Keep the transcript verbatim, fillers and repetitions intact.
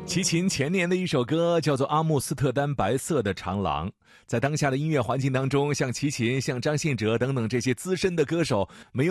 齐秦前年的一首歌叫做《阿姆斯特丹白色的长廊》。在当下的音乐环境当中，像齐秦、像张信哲等等这些资深的歌手，没有